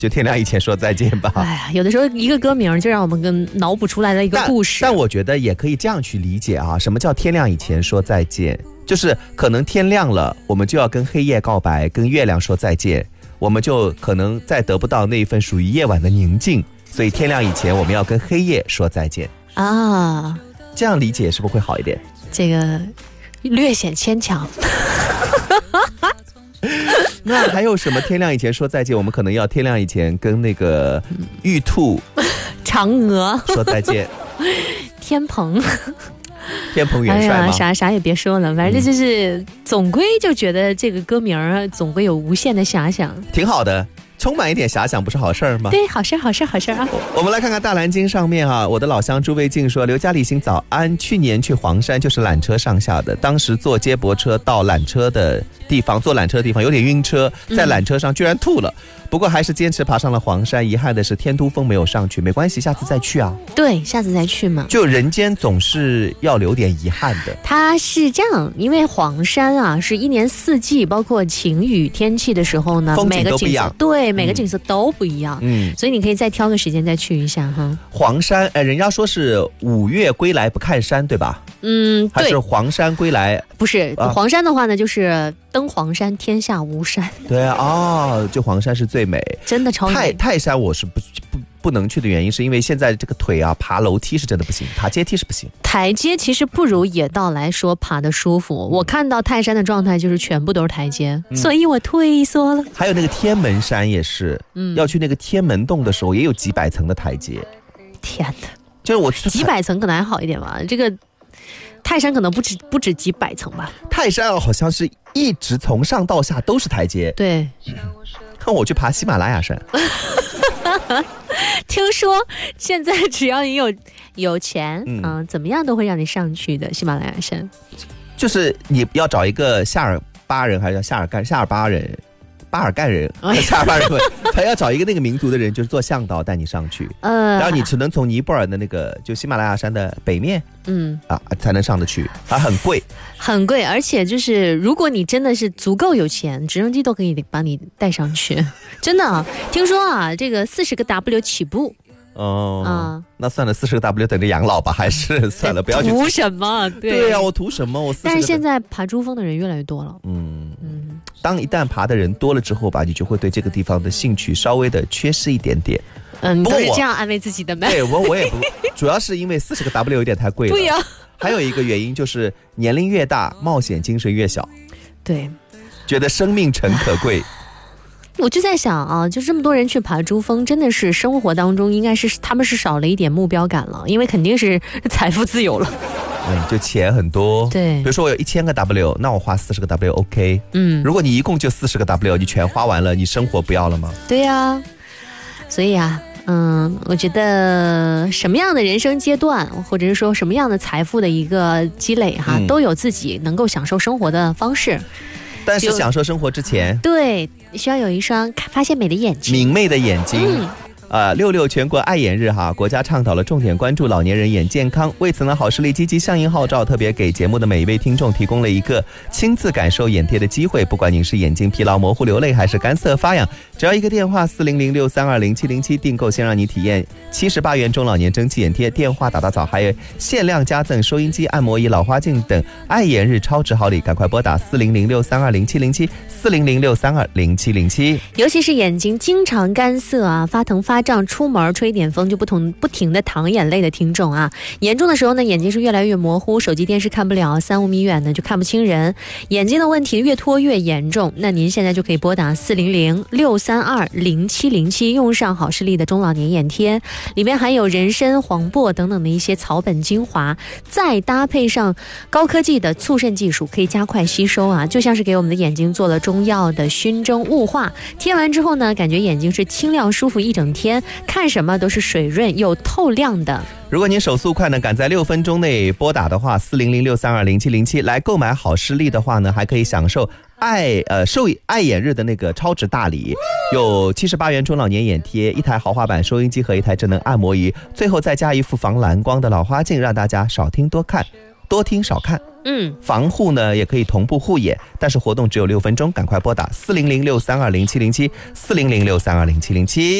就天亮以前说再见吧。 哎呀，有的时候一个歌名就让我们脑补出来的一个故事。 但我觉得也可以这样去理解啊，什么叫天亮以前说再见？就是可能天亮了，我们就要跟黑夜告白，跟月亮说再见，我们就可能再得不到那一份属于夜晚的宁静，所以天亮以前我们要跟黑夜说再见啊。 这样理解是不是会好一点？ 这个略显牵强。 那还有什么天亮以前说再见？我们可能要天亮以前跟那个玉兔、 嫦娥说再见。 天蓬元帅吗？ 啥也别说了，反正就是总归就觉得这个歌名总归有无限的遐想， 挺好的。充满一点遐想不是好事吗？ 对，好事啊。 我们来看看大蓝鲸上面啊，我的老乡朱卫静说，刘嘉丽行早安，去年去黄山就是缆车上下的，当时坐接驳车到缆车的地方，坐缆车的地方有点晕车，在缆车上居然吐了，不过还是坚持爬上了黄山，遗憾的是天都峰没有上去，没关系，下次再去啊。 对，下次再去嘛。 就人间总是要留点遗憾的。 它是这样，因为黄山啊是一年四季，包括晴雨天气的时候呢， 风景都不一样， 对，每个景色都不一样，所以你可以再挑个时间再去一下哈。 黄山，人家说是5月归来不看山，对吧？ 对， 还是黄山归来？ 不是，黄山的话呢，就是登黄山天下无山。 对啊，就黄山是最美， 真的超美。 泰山我是不能去的原因，是因为现在这个腿啊，爬楼梯是真的不行，爬阶梯是不行。 台阶其实不如野道来说爬得舒服。我看到泰山的状态就是全部都是台阶，所以我退缩了。 还有那个天门山也是，要去那个天门洞的时候，也有几百层的台阶。 天哪！ 就是我几百层可能还好一点吧，这个泰山可能不止几百层吧。 泰山好像是一直从上到下都是台阶。 对， 看我去爬喜马拉雅山。 听说现在只要你有钱，怎么样都会让你上去的喜马拉雅山。 就是你要找一个夏尔巴人，还是夏尔巴人？巴尔干人，夏尔巴人，他要找一个那个民族的人，就是做向导带你上去。然后你只能从尼泊尔的那个就喜马拉雅山的北面，才能上得去，还很贵， 很贵。而且就是如果你真的是足够有钱，直升机都可以把你带上去，真的啊。听说啊，这个40个 W 起步。那算了，40个 W 等着养老吧，还是算了，不要去。图什么？ 对呀，我图什么？我40个。 但是现在爬珠峰的人越来越多了。 当一旦爬的人多了之后吧，你就会对这个地方的兴趣稍微的缺失一点点。 你都是这样安慰自己的吗？ 对，我也不，主要是因为40个 W 有点太贵了。 对呀。 还有一个原因就是年龄越大，冒险精神越小。 对， 觉得生命诚可贵。 我就在想啊，就这么多人去爬珠峰，真的是生活当中应该是他们是少了一点目标感了，因为肯定是财富自由了。 就钱很多。 对， 比如说我有1000个 W， 那我花40个 W OK。如果你一共就40个 W， 你全花完了，你生活不要了吗？ 对呀，所以啊，我觉得什么样的人生阶段，或者是说什么样的财富的一个积累哈，都有自己能够享受生活的方式。 但是享受生活之前， 对，需要有一双发现美的眼睛， 明媚的眼睛。66全国爱眼日哈，国家倡导了重点关注老年人眼健康。为此呢，好视力积极响应号召，特别给节目的每一位听众提供了一个亲自感受眼贴的机会。不管您是眼睛疲劳、模糊、流泪，还是干涩发痒，只要一个电话4006320707订购，先让你体验78元中老年蒸汽眼贴，电话打早，还有限量加赠收音机、按摩仪、老花镜等爱眼日超值好礼，赶快拨打4006320707 4006320707。 尤其是眼睛经常干涩啊、发疼发胀，出门吹点风就不停的淌眼泪的听众啊，严重的时候呢，眼睛是越来越模糊，手机电视看不了，3、5米远呢就看不清人，眼睛的问题越拖越严重。那您现在就可以拨打4006320707，用上好视力的中老年眼贴，里面含有人参、黄柏等等的一些草本精华，再搭配上高科技的促渗技术，可以加快吸收啊，就像是给我们的眼睛做了中药的熏蒸雾化。贴完之后呢，感觉眼睛是清亮舒服一整天，看什么都是水润又透亮的。 如果您手速快呢，赶在6分钟内拨打的话，4006320707来购买好视力的话呢，还可以享受爱眼日的那个超值大礼，有78元中老年眼贴、1台豪华版收音机和1台智能按摩仪，最后再加一副防蓝光的老花镜，让大家少听多看，多听少看。 防护呢也可以同步护眼，但是活动只有6分钟，赶快拨打400632077，400632077。